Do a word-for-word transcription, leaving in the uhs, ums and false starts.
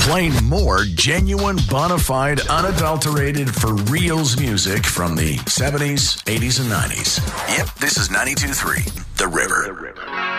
Playing more genuine, bona fide, unadulterated, for reals music from the seventies, eighties, and nineties. Yep, this is ninety-two point three, The River. The River.